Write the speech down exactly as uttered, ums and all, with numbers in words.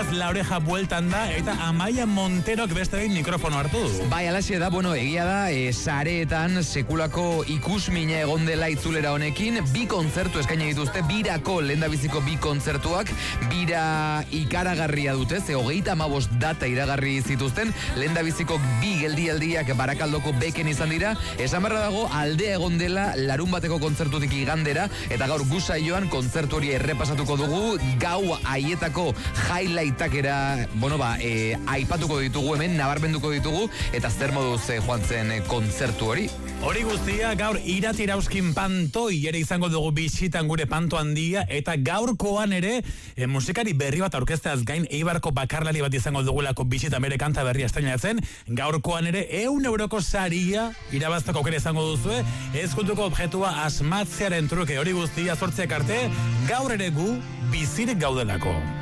beraz La Oreja bueltan da, eta Amaia Monterok beste behin mikrofono hartu du. Bai, alaxe da, bueno, egia da, e, sareetan sekulako ikusmina egon dela itzulera honekin, bi kontzertu eskaini dituzte, birako lehendabiziko bi kontzertuak, bira ikaragarria dute, ze hogeita hamabost data iragarri zituzten, lehendabiziko bi geldialdiak Barakaldoko beken izan dira, esan barra dago aldea egon dela larun bateko kontzertutik igandera, eta gaur gusaioan kontzertu hori errepasatuko dugu, gau haietako highlightak era, bueno ba, e, aipatuko ditugu hemen, nabarmenduko ditugu, eta zer moduz e, joan zen e, kontzertu hori. Hori guztia gaur Irati Irauzkin pantoi ere izango dugu bisitan gure panto handia, eta gaurkoan ere e, musikari berri bat aurkezteaz gain Eibarko bakarlari bat izango dugulako bisitan bere kanta berria estreinatzen, gaurkoan ere eun euroko saria irabazteko aukera izango duzue, ezkutuko objektua asmatzearen truke. Hori guztia zortziak arte, gaur ere gu bizirik gaudelako.